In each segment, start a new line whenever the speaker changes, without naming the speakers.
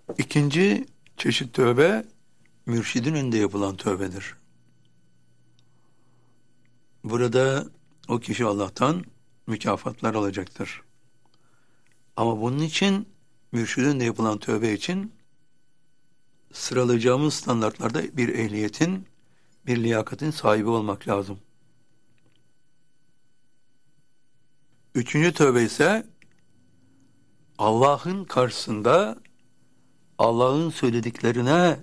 İkinci çeşit tövbe, mürşidin önünde yapılan tövbedir. Burada o kişi Allah'tan mükafatlar alacaktır. Ama bunun için, mürşidin önünde yapılan tövbe için sıralayacağımız standartlarda bir ehliyetin, bir liyakatin sahibi olmak lazım. Üçüncü tövbe ise Allah'ın karşısında Allah'ın söylediklerine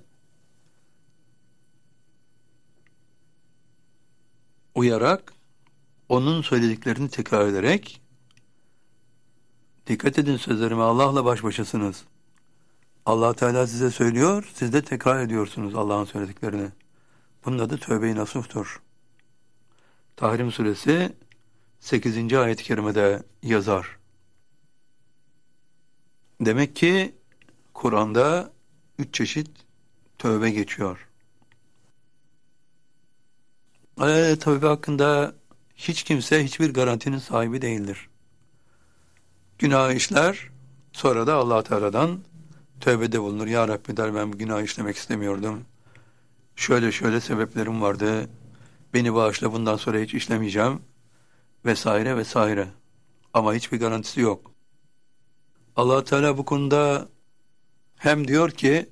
uyarak, onun söylediklerini tekrar ederek, dikkat edin sözlerime, Allah'la baş başasınız. Allah Teala size söylüyor, siz de tekrar ediyorsunuz Allah'ın söylediklerini. Bunun adı tövbe-i nasuhtur. Tahrim suresi 8. ayet-i kerimede yazar. Demek ki Kur'an'da 3 çeşit tövbe geçiyor. Tövbe hakkında hiç kimse hiçbir garantinin sahibi değildir. Günah işler, sonra da Allah Teala'dan tövbede bulunur. Ya Rabbi der, ben bu günah işlemek istemiyordum. Şöyle şöyle sebeplerim vardı. Beni bağışla, bundan sonra hiç işlemeyeceğim. Vesaire vesaire. Ama hiçbir garantisi yok. Allah Teala bu konuda hem diyor ki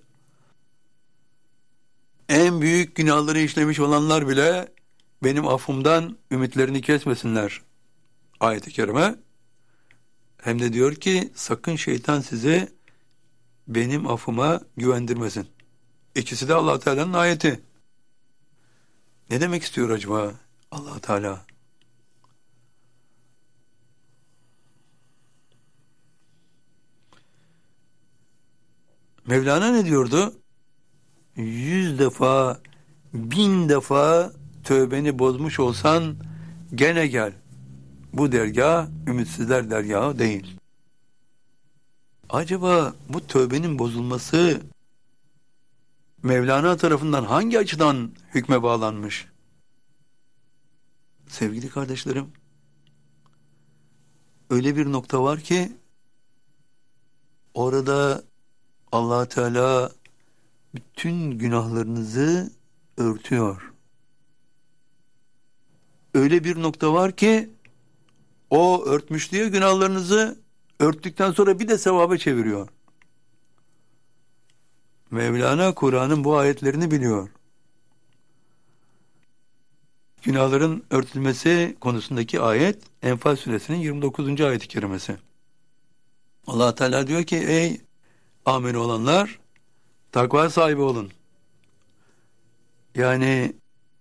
en büyük günahları işlemiş olanlar bile benim affımdan ümitlerini kesmesinler ayet-i kerime. Hem de diyor ki sakın şeytan sizi benim affıma güvendirmesin. İkisi de Allah Teala'nın ayeti. Ne demek istiyor acaba Allah Teala? Mevlana ne diyordu? 100 defa, 1000 defa tövbeni bozmuş olsan gene gel. Bu dergah ümitsizler dergahı değil. Acaba bu tövbenin bozulması Mevlana tarafından hangi açıdan hükme bağlanmış? Sevgili kardeşlerim, öyle bir nokta var ki orada Allah Teala bütün günahlarınızı örtüyor. Öyle bir nokta var ki o örtmüş diye günahlarınızı örttükten sonra bir de sevaba çeviriyor. Mevlana Kur'an'ın bu ayetlerini biliyor. Günahların örtülmesi konusundaki ayet Enfal suresinin 29. ayet-i kerimesi. Allah Teala diyor ki ey ameli olanlar takva sahibi olun. Yani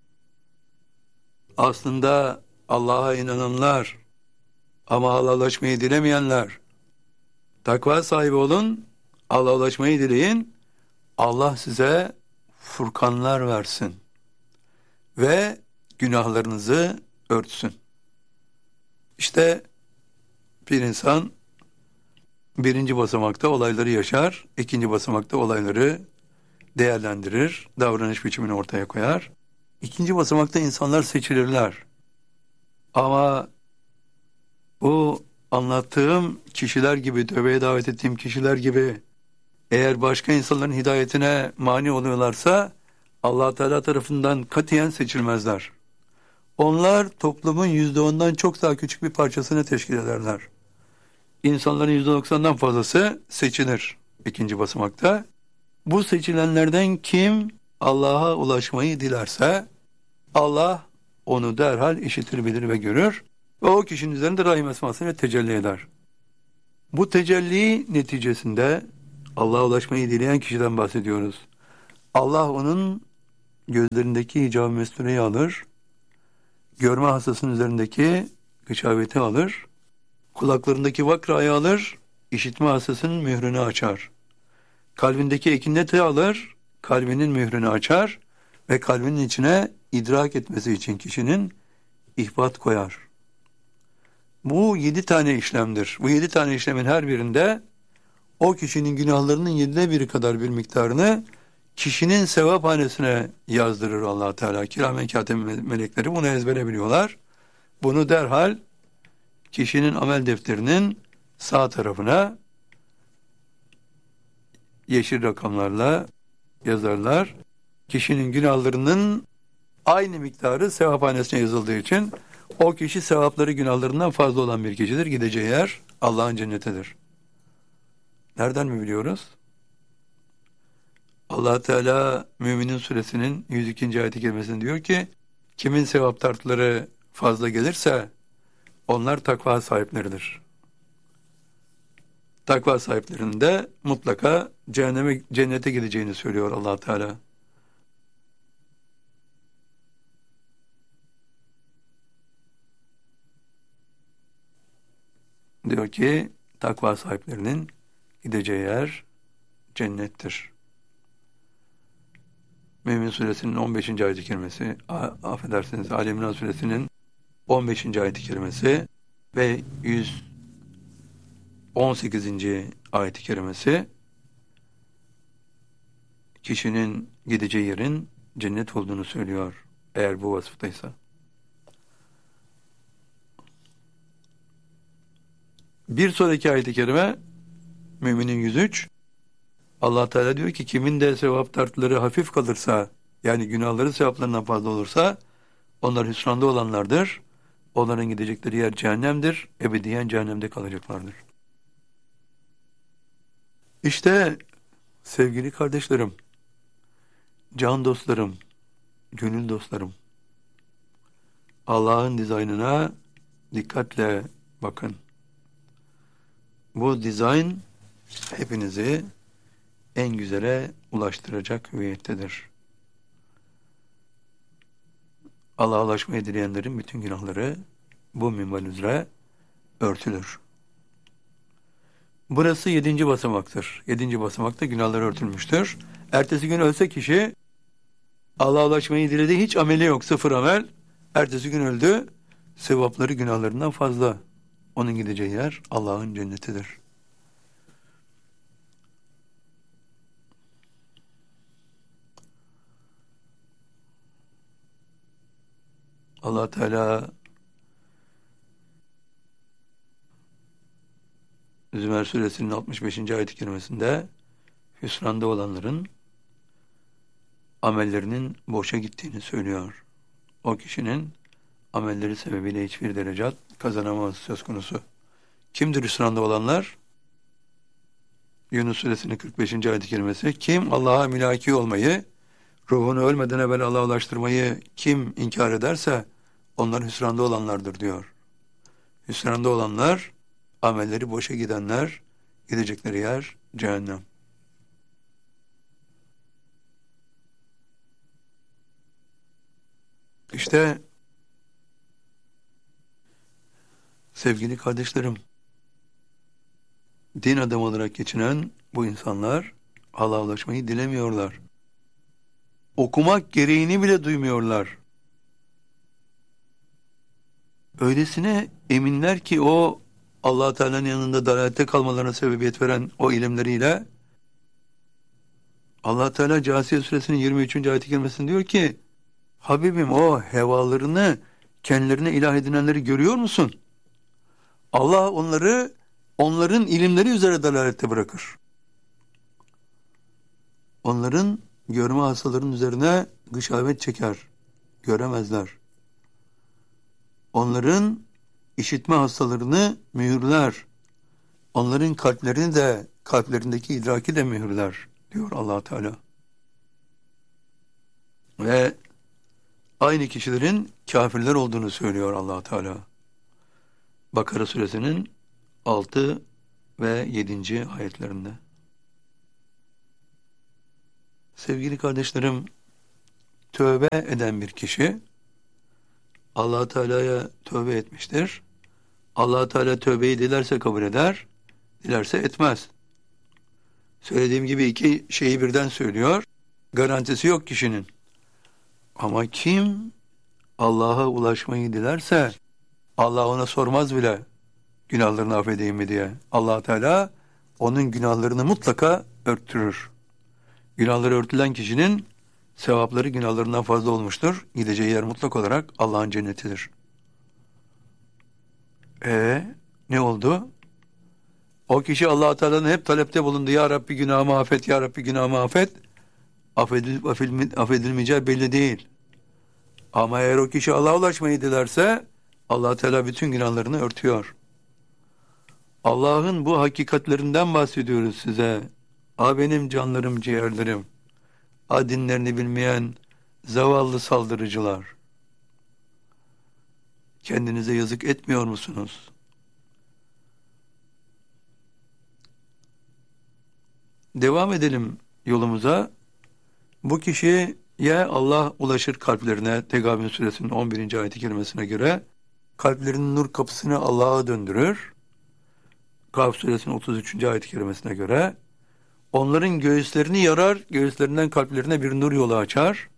aslında Allah'a inananlar ama Allah'a ulaşmayı dilemeyenler, takva sahibi olun, Allah'a ulaşmayı dileyin, Allah size furkanlar versin ve günahlarınızı örtsün. İşte bir insan birinci basamakta olayları yaşar, ikinci basamakta olayları değerlendirir, davranış biçimini ortaya koyar. İkinci basamakta insanlar seçilirler. Ama bu anlattığım kişiler gibi, tövbeye davet ettiğim kişiler gibi eğer başka insanların hidayetine mani oluyorlarsa Allah Teala tarafından katiyen seçilmezler. Onlar toplumun %10'dan çok daha küçük bir parçasını teşkil ederler. İnsanların %90'dan fazlası seçilir ikinci basamakta. Bu seçilenlerden kim Allah'a ulaşmayı dilerse Allah onu derhal işitir, bilir ve görür ve o kişinin üzerinde rahim esmasıyla tecelli eder. Bu tecelli neticesinde Allah'a ulaşmayı dileyen kişiden bahsediyoruz. Allah onun gözlerindeki hicab-ı mestureyi alır, görme hastasının üzerindeki gıçaveti alır, kulaklarındaki vakrayı alır, işitme hastasının mührünü açar. Kalbindeki ekineti alır, kalbinin mührünü açar ve kalbinin içine idrak etmesi için kişinin ihbat koyar. Bu 7 tane işlemdir. Bu 7 tane işlemin her birinde o kişinin günahlarının 1/7 kadar bir miktarını kişinin sevaphanesine yazdırır Allah Teala. Kiramen kâtibe melekleri bunu ezbere biliyorlar. Bunu derhal kişinin amel defterinin sağ tarafına yeşil rakamlarla yazarlar. Kişinin günahlarının aynı miktarı sevaphanesine yazıldığı için o kişi sevapları günahlarından fazla olan bir kişidir. Gideceği yer Allah'ın cennetidir. Nereden mi biliyoruz? Allah Teala Müminin Suresinin 102. ayet-i kerimesinde diyor ki, kimin sevap tartıları fazla gelirse onlar takva sahipleridir. Takva sahiplerinin de mutlaka cennete gideceğini söylüyor Allah Teala. Diyor ki takva sahiplerinin gideceği yer cennettir. Mümin Suresinin 15. ayet-i kerimesi, affedersiniz Ali İmran Suresinin 15. ayet-i kerimesi ve 118. ayet-i kerimesi kişinin gideceği yerin cennet olduğunu söylüyor eğer bu vasıftaysa. Bir sonraki ayet-i kerime Müminin 103. Allah Teala diyor ki kimin de sevap tartıları hafif kalırsa, yani günahları sevaplarından fazla olursa onlar hüsranda olanlardır. Onların gidecekleri yer cehennemdir. Ebediyen cehennemde kalacaklardır. İşte sevgili kardeşlerim, can dostlarım, gönül dostlarım, Allah'ın dizaynına dikkatle bakın. Bu dizayn hepinizi en güzele ulaştıracak hüviyettedir. Allah'a ulaşmayı dileyenlerin bütün günahları bu minval üzere örtülür. Burası 7. basamaktır. 7. basamakta günahları örtülmüştür. Ertesi gün ölse kişi Allah'a ulaşmayı diledi, hiç ameli yok, sıfır amel. Ertesi gün öldü, sevapları günahlarından fazla. Onun gideceği yer Allah'ın cennetidir. Allah Teala Zümer Suresinin 65. ayet-i kerimesinde hüsranda olanların amellerinin boşa gittiğini söylüyor. O kişinin amelleri sebebiyle hiçbir derece kazanamaz söz konusu. Kimdir hüsranda olanlar? Yunus Suresinin 45. ayet-i kerimesi, kim Allah'a mülaki olmayı, ruhunu ölmeden evvel Allah'a ulaştırmayı kim inkar ederse onlar hüsranda olanlardır diyor. Hüsranda olanlar, amelleri boşa gidenler, gidecekleri yer cehennem. İşte sevgili kardeşlerim, din adamı olarak geçinen bu insanlar Allah'a ulaşmayı dilemiyorlar. Okumak gereğini bile duymuyorlar. Öylesine eminler ki o Allah Teala'nın yanında dalalette kalmalarına sebebiyet veren o ilimleriyle Allah Teala Câsiye Suresinin 23. ayet-i kerimesinde diyor ki, Habibim o hevalarını kendilerine ilah edinenleri görüyor musun? Allah onları onların ilimleri üzere dalalette bırakır. Onların görme hastalarının üzerine gışavet çeker. Göremezler. Onların işitme hastalarını mühürler. Onların kalplerini de, kalplerindeki idraki de mühürler diyor Allah Teala. Ve aynı kişilerin kafirler olduğunu söylüyor Allah Teala. Bakara Suresinin 6 ve 7. ayetlerinde. Sevgili kardeşlerim, tövbe eden bir kişi Allah Teala'ya tövbe etmiştir. Allah Teala tövbeyi dilerse kabul eder, dilerse etmez. Söylediğim gibi iki şeyi birden söylüyor. Garantisi yok kişinin. Ama kim Allah'a ulaşmayı dilerse Allah ona sormaz bile günahlarını affedeyim mi diye. Allah Teala onun günahlarını mutlaka örttürür. Günahları örtülen kişinin sevapları günahlarından fazla olmuştur. Gideceği yer mutlak olarak Allah'ın cennetidir. Ne oldu? O kişi Allah Teala'nın hep talepte bulundu. Ya Rabbi günahımı affet, Ya Rabbi günahımı affet. Affedilmeyeceği belli değil. Ama eğer o kişi Allah'a ulaşmayı dilerse Allah Teala bütün günahlarını örtüyor. Allah'ın bu hakikatlerinden bahsediyoruz size. Benim canlarım, ciğerlerim. Dinlerini bilmeyen zavallı saldırıcılar. Kendinize yazık etmiyor musunuz? Devam edelim yolumuza. Bu kişiye Allah ulaşır kalplerine. Tegabün suresinin 11. ayet-i kerimesine göre kalplerinin nur kapısını Allah'a döndürür. Kaf suresinin 33. ayet-i kerimesine göre onların göğüslerini yarar, göğüslerinden kalplerine bir nur yolu açar.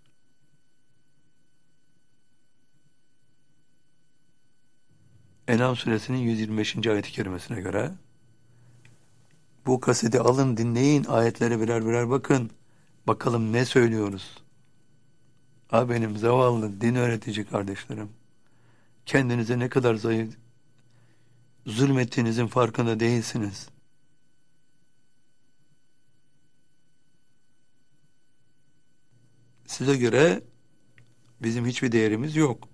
En'am suresinin 125. ayet-i kerimesine göre bu kaseti alın, dinleyin, ayetlere birer birer bakın. Bakalım ne söylüyoruz? Benim zavallı din öğretici kardeşlerim. Kendinize ne kadar zayıf, zulmettiğinizin farkında değilsiniz. Size göre bizim hiçbir değerimiz yok.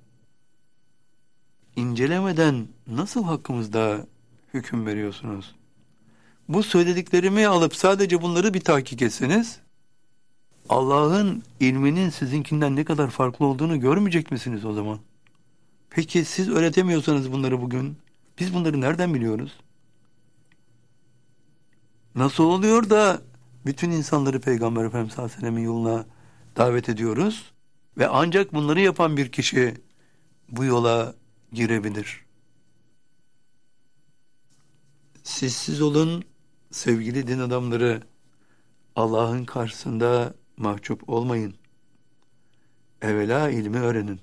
İncelemeden nasıl hakkımızda hüküm veriyorsunuz? Bu söylediklerimi alıp sadece bunları bir tahkik etseniz, Allah'ın ilminin sizinkinden ne kadar farklı olduğunu görmeyecek misiniz o zaman? Peki siz öğretemiyorsanız bunları bugün, biz bunları nereden biliyoruz? Nasıl oluyor da bütün insanları Peygamber Efendimiz sallallahu aleyhi ve sellem'in yoluna davet ediyoruz ve ancak bunları yapan bir kişi bu yola girebilir. Siz olun sevgili din adamları, Allah'ın karşısında mahcup olmayın. Evvela ilmi öğrenin.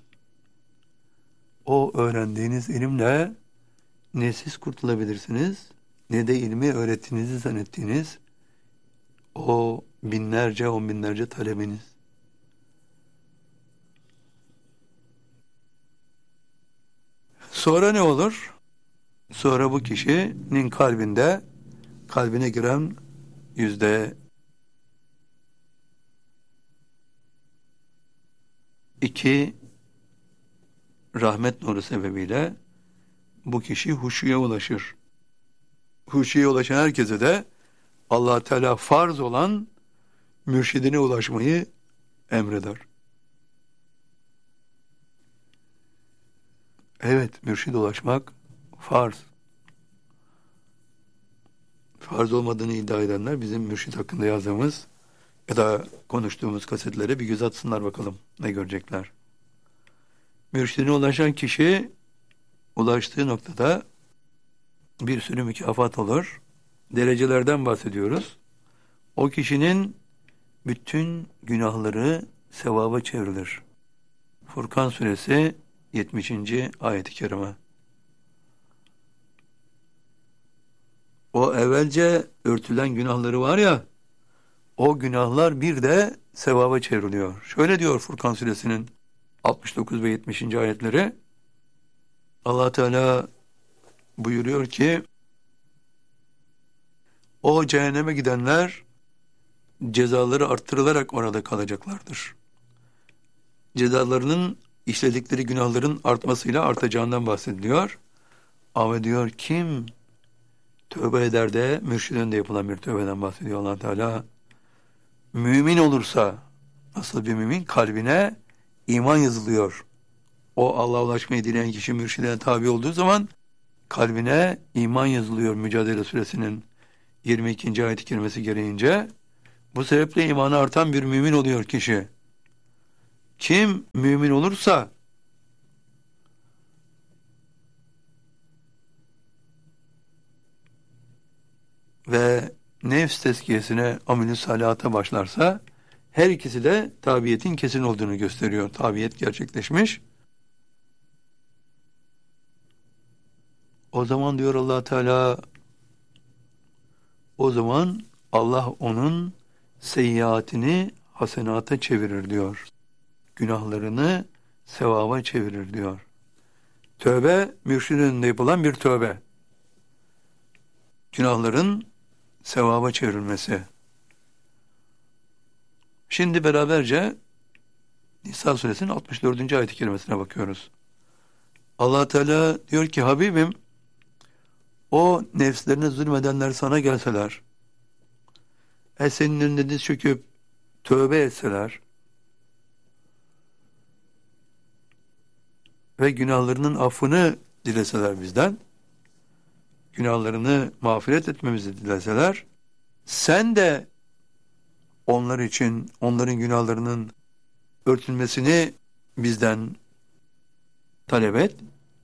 O öğrendiğiniz ilimle ne siz kurtulabilirsiniz, ne de ilmi öğrettiğinizi zannettiğiniz o binlerce, on binlerce talebeniz. Sonra ne olur? Sonra bu kişinin kalbine giren %2 rahmet nuru sebebiyle bu kişi huşuya ulaşır. Huşuya ulaşan herkese de Allah Teala farz olan mürşidine ulaşmayı emreder. Evet, mürşide ulaşmak farz. Farz olmadığını iddia edenler bizim mürşid hakkında yazdığımız ya da konuştuğumuz kasetlere bir göz atsınlar bakalım ne görecekler. Mürşidine ulaşan kişi ulaştığı noktada bir sürü mükafat olur. Derecelerden bahsediyoruz. O kişinin bütün günahları sevaba çevrilir. Furkan suresi 70. ayet-i kerime. O evvelce örtülen günahları var ya, o günahlar bir de sevaba çevriliyor. Şöyle diyor Furkan suresinin 69 ve 70. ayetleri. Allah Teala buyuruyor ki, o cehenneme gidenler cezaları arttırılarak orada kalacaklardır. Cezalarının işledikleri günahların artmasıyla artacağından bahsediliyor. Ama diyor kim tövbe eder de mürşidin de yapılan bir tövbeden bahsediyor Allah Teala. Mümin olursa, nasıl bir mümin? Kalbine iman yazılıyor. O Allah'a ulaşmayı dileyen kişi mürşidine tabi olduğu zaman kalbine iman yazılıyor Mücadele Suresinin 22. ayet-i kerimesi gereğince. Bu sebeple imanı artan bir mümin oluyor kişi. Kim mümin olursa ve nefs tezkiyesine, amel-i salihata başlarsa her ikisi de tabiyetin kesin olduğunu gösteriyor. Tabiyet gerçekleşmiş. O zaman diyor Allah Teala, o zaman Allah onun seyyiatini hasenata çevirir diyor. Günahlarını sevaba çevirir diyor. Tövbe, mürşidin önünde yapılan bir tövbe. günahların sevaba çevrilmesi. Şimdi beraberce Nisa suresinin 64. ayet-i kerimesine bakıyoruz. Allah Teala diyor ki Habibim, o nefslerine zulmedenler sana gelseler, senin önünde diz çöküp tövbe etseler ve günahlarının affını dileseler bizden, günahlarını mağfiret etmemizi dileseler, sen de onlar için onların günahlarının örtülmesini bizden talep et.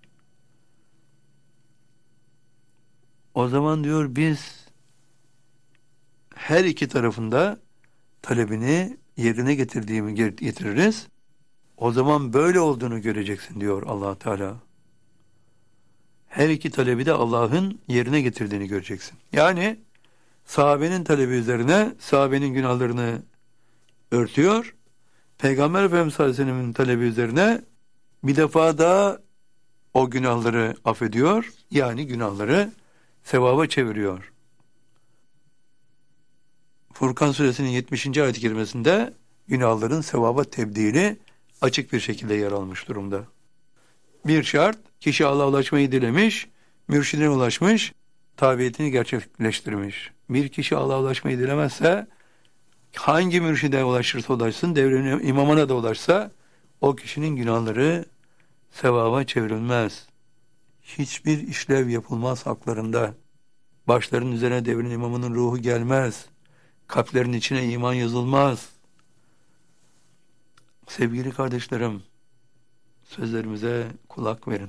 O zaman diyor biz her iki tarafında talebini yerine getiririz. O zaman böyle olduğunu göreceksin diyor Allah Teala. Her iki talebi de Allah'ın yerine getirdiğini göreceksin. Yani sahabenin talebi üzerine sahabenin günahlarını örtüyor. Peygamber Efendimiz sallallahu aleyhi ve sellem'in talebi üzerine bir defa daha o günahları affediyor. Yani günahları sevaba çeviriyor. Furkan suresinin 70. ayet-i kerimesinde günahların sevaba tebdili açık bir şekilde yer almış durumda. Bir şart, kişi Allah'a ulaşmayı dilemiş, mürşidine ulaşmış, tabiyetini gerçekleştirmiş. Bir kişi Allah'a ulaşmayı dilemezse, hangi mürşide ulaşırsa ulaşsın, devrin imamına da ulaşsa, o kişinin günahları sevaba çevrilmez. Hiçbir işlev yapılmaz haklarında. Başların üzerine devrin imamının ruhu gelmez. Kalplerin içine iman yazılmaz. Sevgili kardeşlerim, sözlerimize kulak verin.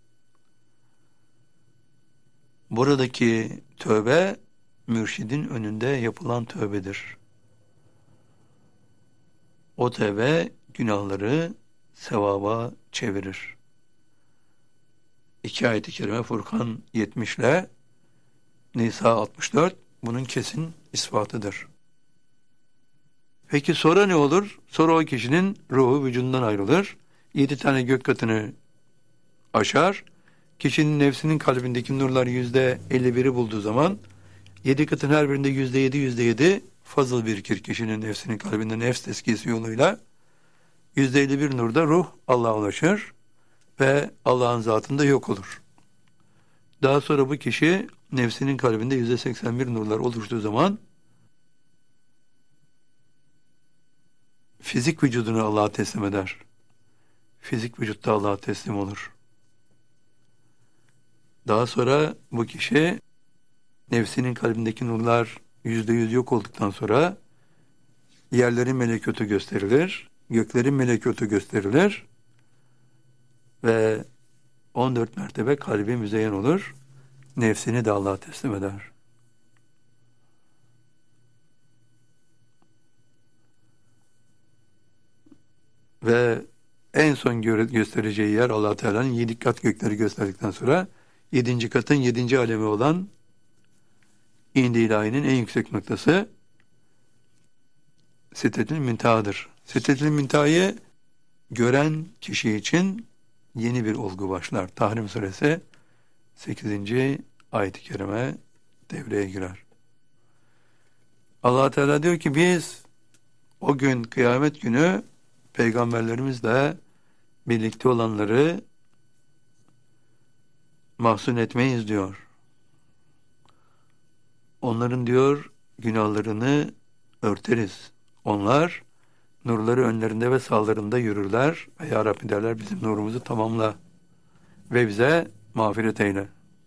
Buradaki tövbe, mürşidin önünde yapılan tövbedir. O tövbe günahları sevaba çevirir. 2 ayet-i kerime Furkan 70 ile Nisa 64 bunun kesin ispatıdır. Peki sonra ne olur? Sonra o kişinin ruhu vücudundan ayrılır. 7 tane gök katını aşar. Kişinin nefsinin kalbindeki nurlar %51'i bulduğu zaman 7 katın her birinde %7 fazıl birikir kişinin nefsinin kalbinde nefs tezkiyesi yoluyla. %51 nurda ruh Allah'a ulaşır ve Allah'ın zatında yok olur. Daha sonra bu kişi nefsinin kalbinde %81 nurlar oluştuğu zaman fizik vücudunu Allah'a teslim eder. Fizik vücutta Allah'a teslim olur. Daha sonra bu kişi nefsinin kalbindeki nurlar %100 yok olduktan sonra yerlerin melekûtu gösterilir, göklerin melekûtu gösterilir ve 14 mertebe kalbi müzeyyen olur. Nefsini de Allah'a teslim eder. Ve en son göstereceği yer Allah Teala'nın 7 kat gökleri gösterdikten sonra 7. katın 7. alemi olan İndi ilahinin en yüksek noktası Sidretül Münteha'dır. Sidretül Münteha'yı gören kişi için yeni bir olgu başlar. Tahrim suresi 8. ayet-i kerime devreye girer. Allah Teala diyor ki biz o gün kıyamet günü peygamberlerimizle birlikte olanları mahzun etmeyiz diyor. Onların diyor günahlarını örteriz. Onlar nurları önlerinde ve sağlarında yürürler ve Ya Rabbi derler bizim nurumuzu tamamla ve bize mağfiret eyle.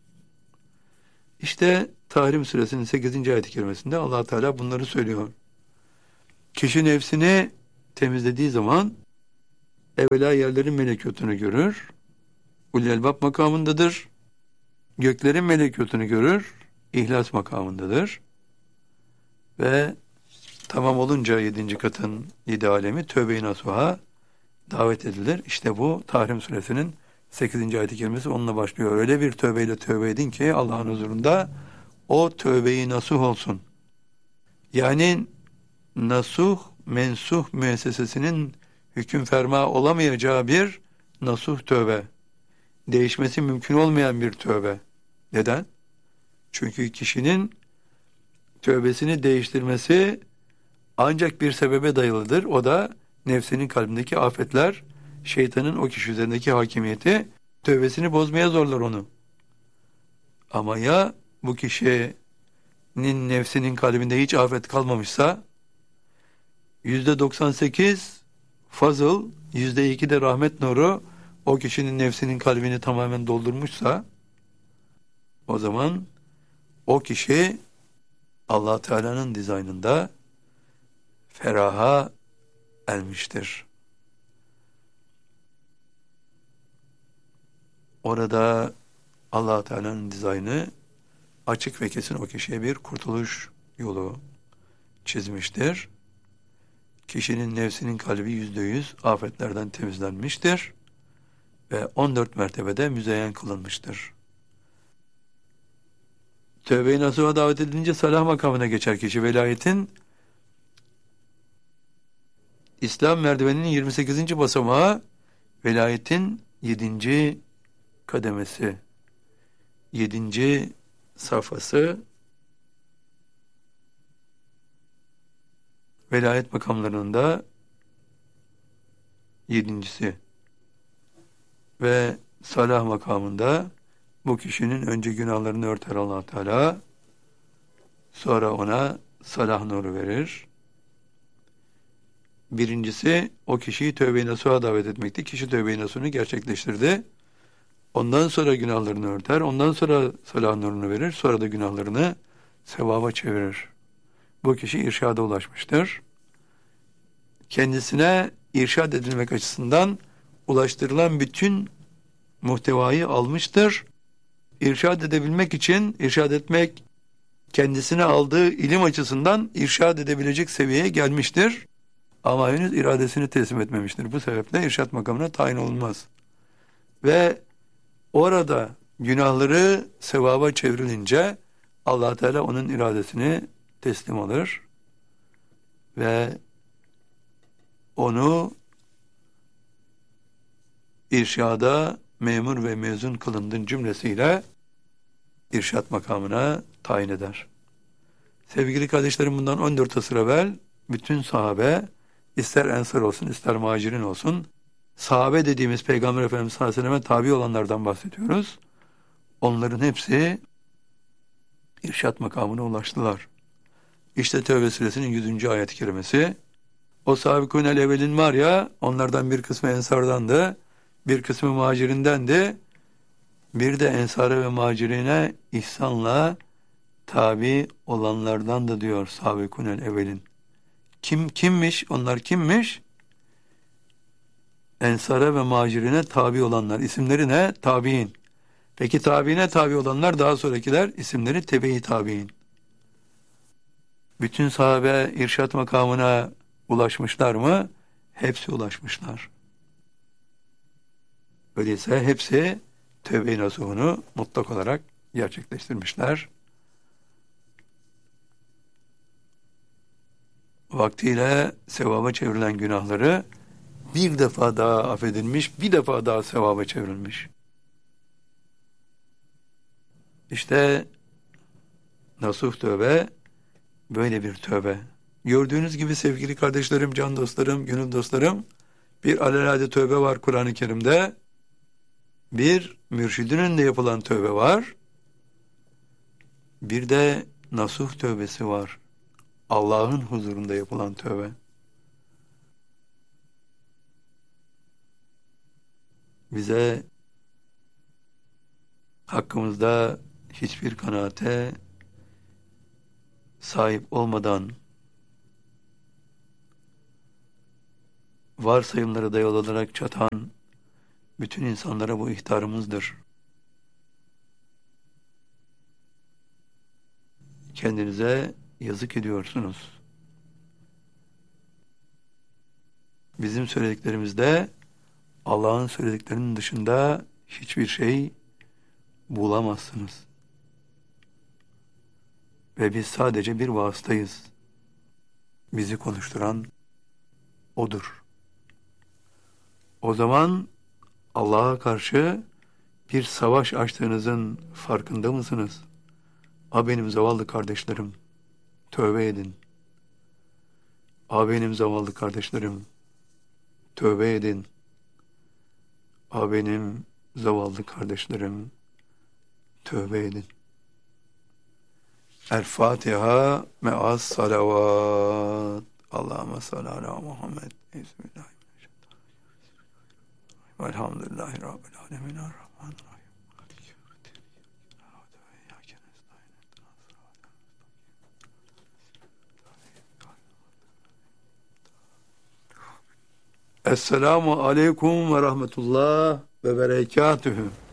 İşte Tahrim suresinin 8. ayet-i kerimesinde Allah Teala bunları söylüyor. Kişi nefsini temizlediği zaman evvela yerlerin melekûtunu görür. Ulul Elbab makamındadır. Göklerin melekûtunu görür. İhlas makamındadır. Ve tamam olunca 7. katın 7 alemi tövbe-i nasuha davet edilir. İşte bu Tahrim suresinin 8. ayet-i kerimesi onunla başlıyor. Öyle bir tövbeyle tövbe edin ki Allah'ın huzurunda o tövbe-i nasuh olsun. Yani nasuh, mensuh müessesesinin hüküm ferma olamayacağı bir nasuh tövbe. Değişmesi mümkün olmayan bir tövbe. Neden? Çünkü kişinin tövbesini değiştirmesi ancak bir sebebe dayalıdır. O da nefsinin kalbindeki afetler, şeytanın o kişi üzerindeki hakimiyeti tövbesini bozmaya zorlar onu. Ama ya bu kişinin nefsinin kalbinde hiç afet kalmamışsa, %98 fazıl, %2 de rahmet nuru o kişinin nefsinin kalbini tamamen doldurmuşsa, o zaman o kişi Allah Teala'nın dizaynında feraha ermiştir. Orada Allah Teala'nın dizaynı açık ve kesin o kişiye bir kurtuluş yolu çizmiştir. Kişinin nefsinin kalbi %100 afetlerden temizlenmiştir ve 14 mertebede müzeyyen kılınmıştır. Tövbe-i nasuha davet edilince salah makamına geçer kişi. Velayetin İslam merdiveninin 28. basamağı, velayetin 7. kademesi, 7. safhası, velayet makamlarının da 7.'si ve salah makamında bu kişinin önce günahlarını örter Allah Teala, sonra ona salah nuru verir. Birincisi o kişiyi tövbe-i nasuha davet etmekti. Kişi tövbe-i nasuhunu gerçekleştirdi. Ondan sonra günahlarını örter, ondan sonra salah nurunu verir, sonra da günahlarını sevaba çevirir. Bu kişi irşada ulaşmıştır. Kendisine irşad edilmek açısından ulaştırılan bütün muhtevayı almıştır. İrşad edebilmek için, irşad etmek, kendisine aldığı ilim açısından irşad edebilecek seviyeye gelmiştir. Ama henüz iradesini teslim etmemiştir. Bu sebeple irşad makamına tayin olunmaz. Ve orada günahları sevaba çevrilince Allah Teala onun iradesini teslim alır ve onu irşada memur ve mezun kılındın cümlesiyle irşad makamına tayin eder. Sevgili kardeşlerim, bundan 14 asır evvel bütün sahabe, ister ensar olsun ister muhacirin olsun, sahabe dediğimiz Peygamber Efendimiz sallallahu aleyhi ve selleme tabi olanlardan bahsediyoruz. Onların hepsi irşad makamına ulaştılar. İşte Tevbe suresinin 100. ayet-i kerimesi. O sahabikûnel evvelin var ya, onlardan bir kısmı ensardandı, bir kısmı muhacirindendi. Bir de ensara ve muhacirine ihsanla tabi olanlardan da diyor sahabikûnel evvelin. Kimmiş? Onlar kimmiş? Ensara ve muhacirine tabi olanlar. İsimleri ne? Tabi'in. Peki tabiine tabi olanlar, daha sonrakiler, isimleri tebe-i tabi'in. Bütün sahabe irşat makamına ulaşmışlar mı? Hepsi ulaşmışlar. Öyleyse hepsi tövbe-i nasuhunu mutlak olarak gerçekleştirmişler. Vaktiyle sevaba çevrilen günahları bir defa daha affedilmiş, bir defa daha sevaba çevrilmiş. İşte nasuh tövbe böyle bir tövbe. Gördüğünüz gibi sevgili kardeşlerim, can dostlarım, gönül dostlarım, bir alelade tövbe var Kur'an-ı Kerim'de. Bir mürşidin önünde yapılan tövbe var. Bir de nasuh tövbesi var. Allah'ın huzurunda yapılan tövbe. Bize hakkımızda hiçbir kanaate sahip olmadan varsayımlara dayalı olarak çatan bütün insanlara bu ihtarımızdır. Kendinize yazık ediyorsunuz. Bizim söylediklerimizde Allah'ın söylediklerinin dışında hiçbir şey bulamazsınız. Ve biz sadece bir vasıtayız. Bizi konuşturan O'dur. O zaman Allah'a karşı bir savaş açtığınızın farkında mısınız? Benim zavallı kardeşlerim, tövbe edin. Benim zavallı kardeşlerim, tövbe edin. Benim zavallı kardeşlerim, tövbe edin. El Fatiha me'as salavat. Allahümme salli ala Muhammed. Bismillahirrahmanirrahim. Velhamdülillahi Rabbil alemin. Errahmanirrahim. Esselamu aleyküm ve rahmetullah ve berekatühü.